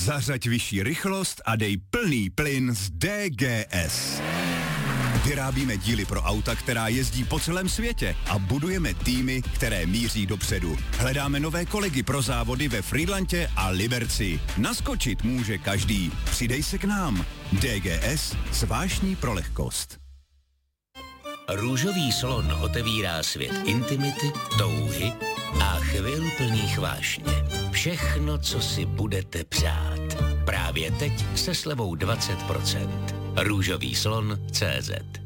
Zařaď vyšší rychlost a dej plný plyn z DGS. Vyrábíme díly pro auta, která jezdí po celém světě a budujeme týmy, které míří dopředu. Hledáme nové kolegy pro závody ve Frýdlantě a Liberci. Naskočit může každý. Přidej se k nám. DGS – zvláštní pro lehkost. Růžový slon otevírá svět intimity, touhy a chvil plných vášně. Všechno, co si budete přát. Právě teď se slevou 20%. Růžový slon CZ.